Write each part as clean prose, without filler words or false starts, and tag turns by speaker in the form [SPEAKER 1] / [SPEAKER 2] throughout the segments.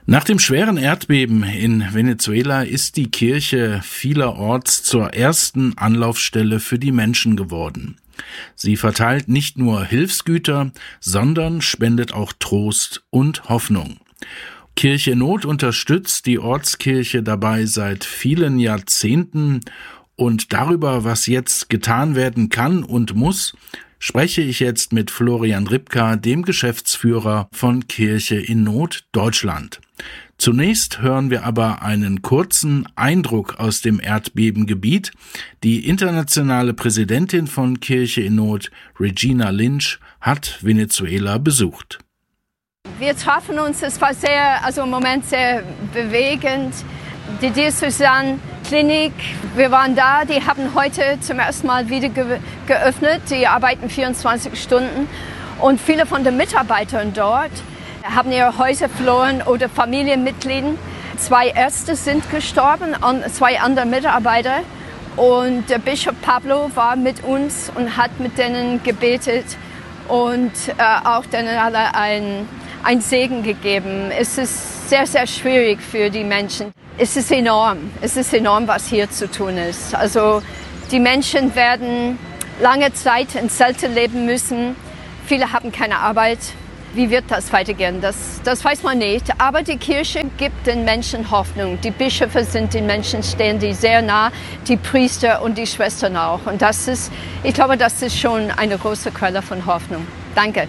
[SPEAKER 1] Nach dem schweren Erdbeben in Venezuela ist die Kirche vielerorts zur ersten Anlaufstelle für die Menschen geworden. Sie verteilt nicht nur Hilfsgüter, sondern spendet auch Trost und Hoffnung. Kirche in Not unterstützt die Ortskirche dabei seit vielen Jahrzehnten, und darüber, was jetzt getan werden kann und muss, spreche ich jetzt mit Florian Ripka, dem Geschäftsführer von Kirche in Not Deutschland. Zunächst hören wir aber einen kurzen Eindruck aus dem Erdbebengebiet. Die internationale Präsidentin von Kirche in Not, Regina Lynch, hat Venezuela besucht.
[SPEAKER 2] Wir trafen uns, es war im Moment sehr bewegend. Die Diözesanklinik, wir waren da, die haben heute zum ersten Mal wieder geöffnet. Die arbeiten 24 Stunden und viele von den Mitarbeitern dort haben ihre Häuser verloren oder Familienmitglieder. 2 Ärzte sind gestorben und 2 andere Mitarbeiter. Und der Bischof Pablo war mit uns und hat mit denen gebetet und auch denen alle ein Segen gegeben. Es ist sehr, sehr schwierig für die Menschen. Es ist enorm, was hier zu tun ist. Also die Menschen werden lange Zeit in Zelten leben müssen. Viele haben keine Arbeit. Wie wird das weitergehen? Das weiß man nicht. Aber die Kirche gibt den Menschen Hoffnung. Die Bischöfe sind den Menschen, stehen die sehr nah, die Priester und die Schwestern auch. Und ich glaube, das ist schon eine große Quelle von Hoffnung. Danke.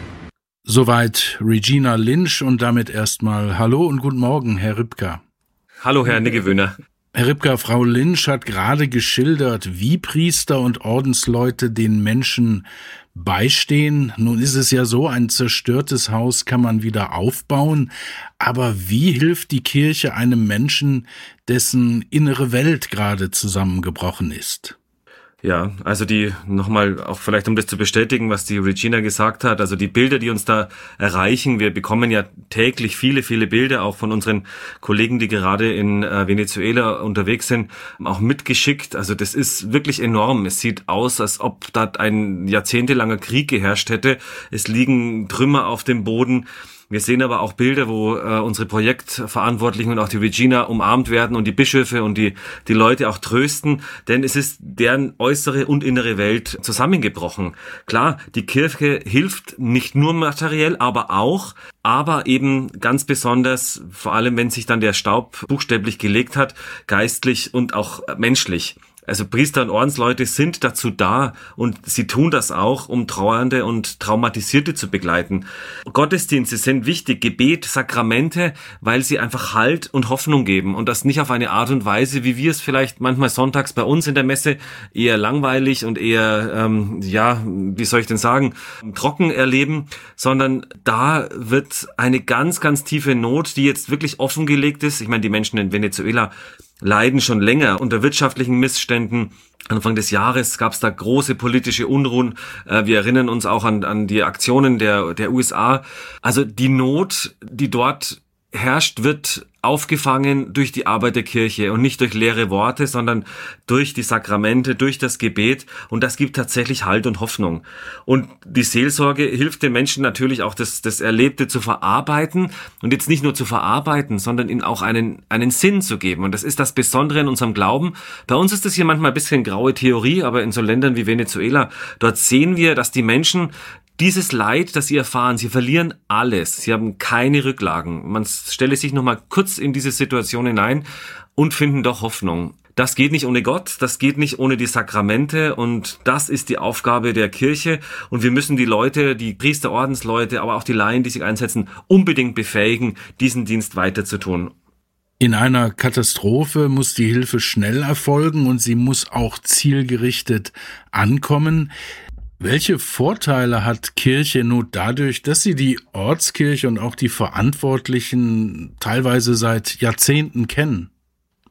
[SPEAKER 1] Soweit Regina Lynch und damit erstmal Hallo und guten Morgen, Herr Ripka.
[SPEAKER 3] Hallo, Herr Niggewöhner.
[SPEAKER 1] Herr Ripka, Frau Lynch hat gerade geschildert, wie Priester und Ordensleute den Menschen beistehen. Nun ist es ja so, ein zerstörtes Haus kann man wieder aufbauen. Aber wie hilft die Kirche einem Menschen, dessen innere Welt gerade zusammengebrochen ist?
[SPEAKER 3] Ja, also nochmal auch vielleicht, um das zu bestätigen, was die Regina gesagt hat, also die Bilder, die uns da erreichen, wir bekommen ja täglich viele, viele Bilder auch von unseren Kollegen, die gerade in Venezuela unterwegs sind, auch mitgeschickt. Also das ist wirklich enorm. Es sieht aus, als ob dort ein jahrzehntelanger Krieg geherrscht hätte. Es liegen Trümmer auf dem Boden. Wir sehen aber auch Bilder, wo unsere Projektverantwortlichen und auch die Regina umarmt werden und die Bischöfe und die Leute auch trösten, denn es ist deren äußere und innere Welt zusammengebrochen. Klar, die Kirche hilft nicht nur materiell, aber eben ganz besonders, vor allem wenn sich dann der Staub buchstäblich gelegt hat, geistlich und auch menschlich. Also Priester und Ordensleute sind dazu da und sie tun das auch, um Trauernde und Traumatisierte zu begleiten. Gottesdienste sind wichtig, Gebet, Sakramente, weil sie einfach Halt und Hoffnung geben und das nicht auf eine Art und Weise, wie wir es vielleicht manchmal sonntags bei uns in der Messe eher langweilig und eher, trocken erleben, sondern da wird eine ganz, ganz tiefe Not, die jetzt wirklich offengelegt ist. Ich meine, die Menschen in Venezuela leiden schon länger unter wirtschaftlichen Missständen. Anfang des Jahres gab es da große politische Unruhen. Wir erinnern uns auch an die Aktionen der USA. Also die Not, die dort herrscht, wird aufgefangen durch die Arbeit der Kirche und nicht durch leere Worte, sondern durch die Sakramente, durch das Gebet, und das gibt tatsächlich Halt und Hoffnung. Und die Seelsorge hilft den Menschen natürlich auch, das Erlebte zu verarbeiten und jetzt nicht nur zu verarbeiten, sondern ihnen auch einen Sinn zu geben. Und das ist das Besondere in unserem Glauben. Bei uns ist das hier manchmal ein bisschen graue Theorie, aber in so Ländern wie Venezuela, dort sehen wir, dass die Menschen dieses Leid, das sie erfahren, sie verlieren alles. Sie haben keine Rücklagen. Man stelle sich noch mal kurz in diese Situation hinein und finden doch Hoffnung. Das geht nicht ohne Gott, das geht nicht ohne die Sakramente, und das ist die Aufgabe der Kirche. Und wir müssen die Leute, die Priester, Ordensleute, aber auch die Laien, die sich einsetzen, unbedingt befähigen, diesen Dienst weiterzutun.
[SPEAKER 1] In einer Katastrophe muss die Hilfe schnell erfolgen und sie muss auch zielgerichtet ankommen. Welche Vorteile hat Kirche in Not dadurch, dass sie die Ortskirche und auch die Verantwortlichen teilweise seit Jahrzehnten kennen?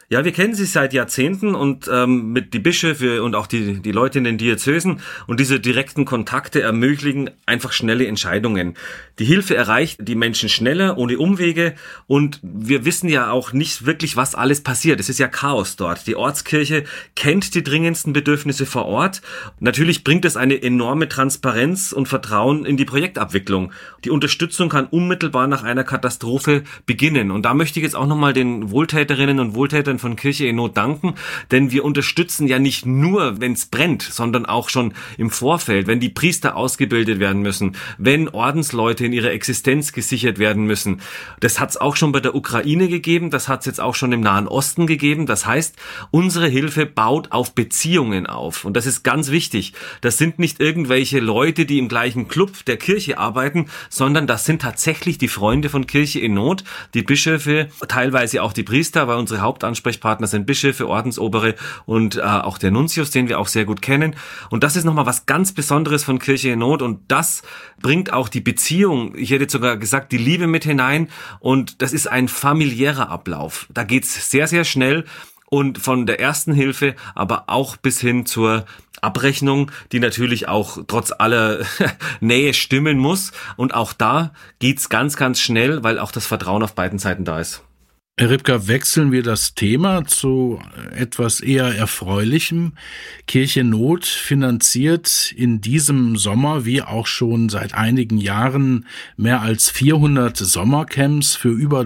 [SPEAKER 3] Ja, wir kennen sie seit Jahrzehnten und mit die Bischöfe und auch die Leute in den Diözesen und diese direkten Kontakte ermöglichen einfach schnelle Entscheidungen. Die Hilfe erreicht die Menschen schneller, ohne Umwege und wir wissen ja auch nicht wirklich, was alles passiert. Es ist ja Chaos dort. Die Ortskirche kennt die dringendsten Bedürfnisse vor Ort. Natürlich bringt es eine enorme Transparenz und Vertrauen in die Projektabwicklung. Die Unterstützung kann unmittelbar nach einer Katastrophe beginnen und da möchte ich jetzt auch nochmal den Wohltäterinnen und Wohltätern von Kirche in Not danken, denn wir unterstützen ja nicht nur, wenn es brennt, sondern auch schon im Vorfeld, wenn die Priester ausgebildet werden müssen, wenn Ordensleute in ihrer Existenz gesichert werden müssen. Das hat es auch schon bei der Ukraine gegeben, das hat es jetzt auch schon im Nahen Osten gegeben. Das heißt, unsere Hilfe baut auf Beziehungen auf und das ist ganz wichtig. Das sind nicht irgendwelche Leute, die im gleichen Club der Kirche arbeiten, sondern das sind tatsächlich die Freunde von Kirche in Not, die Bischöfe, teilweise auch die Priester, weil unsere Hauptansprechpartner sind Bischöfe, Ordensobere und auch der Nuntius, den wir auch sehr gut kennen. Und das ist nochmal was ganz Besonderes von Kirche in Not und das bringt auch die Beziehung, ich hätte sogar gesagt, die Liebe mit hinein und das ist ein familiärer Ablauf. Da geht's sehr, sehr schnell und von der ersten Hilfe, aber auch bis hin zur Abrechnung, die natürlich auch trotz aller Nähe stimmen muss. Und auch da geht's ganz, ganz schnell, weil auch das Vertrauen auf beiden Seiten da ist.
[SPEAKER 1] Herr Ripka, wechseln wir das Thema zu etwas eher Erfreulichem. Kirche Not finanziert in diesem Sommer, wie auch schon seit einigen Jahren, mehr als 400 Sommercamps für über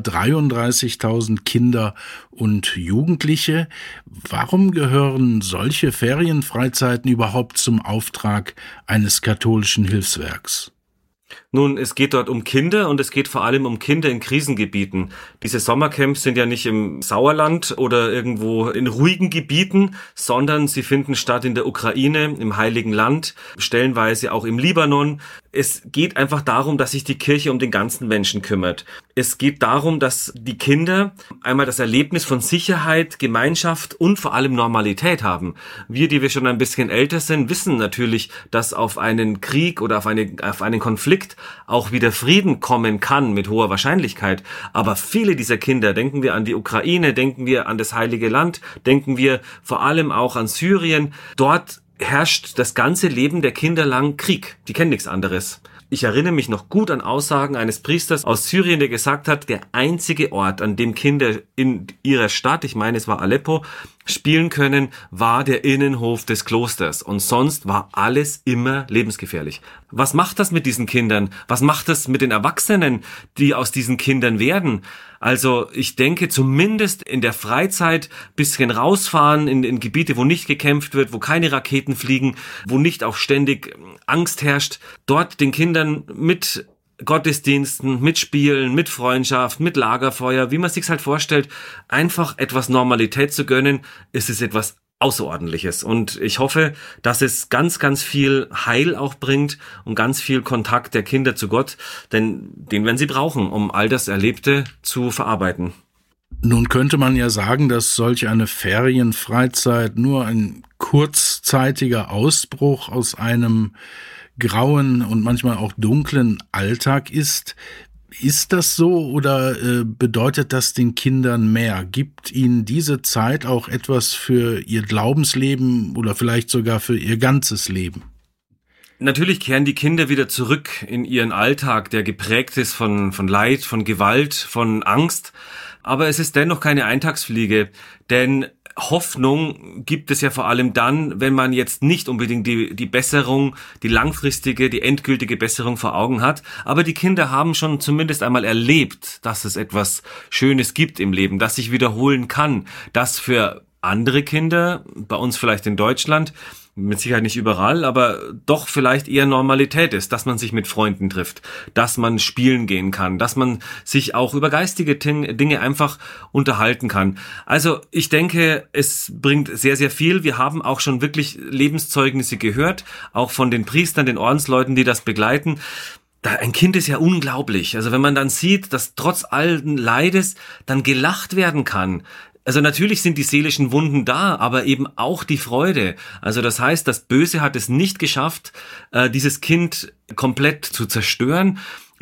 [SPEAKER 1] 33.000 Kinder und Jugendliche. Warum gehören solche Ferienfreizeiten überhaupt zum Auftrag eines katholischen Hilfswerks?
[SPEAKER 3] Nun, es geht dort um Kinder und es geht vor allem um Kinder in Krisengebieten. Diese Sommercamps sind ja nicht im Sauerland oder irgendwo in ruhigen Gebieten, sondern sie finden statt in der Ukraine, im Heiligen Land, stellenweise auch im Libanon. Es geht einfach darum, dass sich die Kirche um den ganzen Menschen kümmert. Es geht darum, dass die Kinder einmal das Erlebnis von Sicherheit, Gemeinschaft und vor allem Normalität haben. Wir, die wir schon ein bisschen älter sind, wissen natürlich, dass auf einen Krieg oder auf einen Konflikt auch wieder Frieden kommen kann mit hoher Wahrscheinlichkeit. Aber viele dieser Kinder, denken wir an die Ukraine, denken wir an das Heilige Land, denken wir vor allem auch an Syrien, dort herrscht das ganze Leben der Kinder lang Krieg. Die kennen nichts anderes. Ich erinnere mich noch gut an Aussagen eines Priesters aus Syrien, der gesagt hat, der einzige Ort, an dem Kinder in ihrer Stadt, ich meine es war Aleppo, spielen können, war der Innenhof des Klosters und sonst war alles immer lebensgefährlich. Was macht das mit diesen Kindern? Was macht das mit den Erwachsenen, die aus diesen Kindern werden? Also ich denke zumindest in der Freizeit bisschen rausfahren in Gebiete, wo nicht gekämpft wird, wo keine Raketen fliegen, wo nicht auch ständig Angst herrscht, dort den Kindern mit Gottesdiensten, mit Spielen, mit Freundschaft, mit Lagerfeuer, wie man sich's halt vorstellt, einfach etwas Normalität zu gönnen, ist es etwas Außerordentliches. Und ich hoffe, dass es ganz, ganz viel Heil auch bringt und ganz viel Kontakt der Kinder zu Gott, denn den werden sie brauchen, um all das Erlebte zu verarbeiten.
[SPEAKER 1] Nun könnte man ja sagen, dass solch eine Ferienfreizeit nur ein kurzzeitiger Ausbruch aus einem grauen und manchmal auch dunklen Alltag ist. Ist das so oder bedeutet das den Kindern mehr? Gibt ihnen diese Zeit auch etwas für ihr Glaubensleben oder vielleicht sogar für ihr ganzes Leben?
[SPEAKER 3] Natürlich kehren die Kinder wieder zurück in ihren Alltag, der geprägt ist von Leid, von Gewalt, von Angst. Aber es ist dennoch keine Eintagsfliege, denn Hoffnung gibt es ja vor allem dann, wenn man jetzt nicht unbedingt die Besserung, die langfristige, die endgültige Besserung vor Augen hat. Aber die Kinder haben schon zumindest einmal erlebt, dass es etwas Schönes gibt im Leben, das sich wiederholen kann, das für andere Kinder, bei uns vielleicht in Deutschland, mit Sicherheit nicht überall, aber doch vielleicht eher Normalität ist, dass man sich mit Freunden trifft, dass man spielen gehen kann, dass man sich auch über geistige Dinge einfach unterhalten kann. Also ich denke, es bringt sehr, sehr viel. Wir haben auch schon wirklich Lebenszeugnisse gehört, auch von den Priestern, den Ordensleuten, die das begleiten. Ein Kind ist ja unglaublich. Also wenn man dann sieht, dass trotz allen Leides dann gelacht werden kann. Also natürlich sind die seelischen Wunden da, aber eben auch die Freude. Also das heißt, das Böse hat es nicht geschafft, dieses Kind komplett zu zerstören.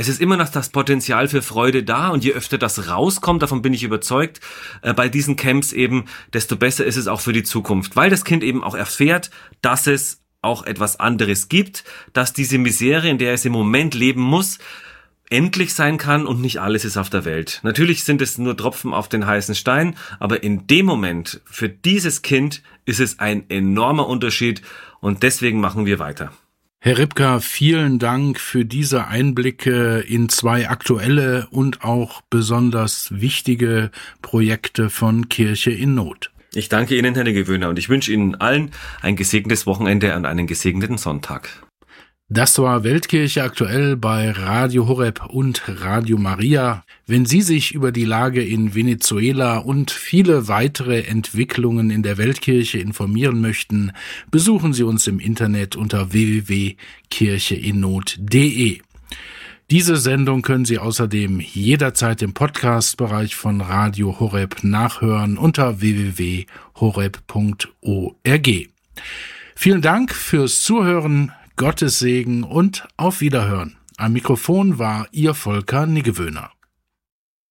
[SPEAKER 3] Es ist immer noch das Potenzial für Freude da und je öfter das rauskommt, davon bin ich überzeugt, bei diesen Camps eben, desto besser ist es auch für die Zukunft, weil das Kind eben auch erfährt, dass es auch etwas anderes gibt, dass diese Misere, in der es im Moment leben muss, endlich sein kann und nicht alles ist auf der Welt. Natürlich sind es nur Tropfen auf den heißen Stein, aber in dem Moment, für dieses Kind, ist es ein enormer Unterschied und deswegen machen wir weiter.
[SPEAKER 1] Herr Ripka, vielen Dank für diese Einblicke in 2 aktuelle und auch besonders wichtige Projekte von Kirche in Not.
[SPEAKER 3] Ich danke Ihnen, Herr Gewöhner, und ich wünsche Ihnen allen ein gesegnetes Wochenende und einen gesegneten Sonntag.
[SPEAKER 1] Das war Weltkirche aktuell bei Radio Horeb und Radio Maria. Wenn Sie sich über die Lage in Venezuela und viele weitere Entwicklungen in der Weltkirche informieren möchten, besuchen Sie uns im Internet unter www.kircheinnot.de. Diese Sendung können Sie außerdem jederzeit im Podcast-Bereich von Radio Horeb nachhören unter www.horeb.org. Vielen Dank fürs Zuhören. Gottes Segen und auf Wiederhören. Am Mikrofon war Ihr Volker Niggewöhner.